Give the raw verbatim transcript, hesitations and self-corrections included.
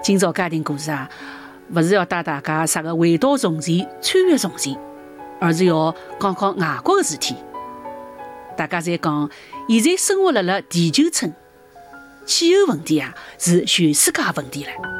今朝家庭故事啊，勿是要带大家啥个回到从前、穿越从前，而是要讲讲外国的事体。大家侪讲，现在生活辣辣地球村，气候问题啊是全世界问题了。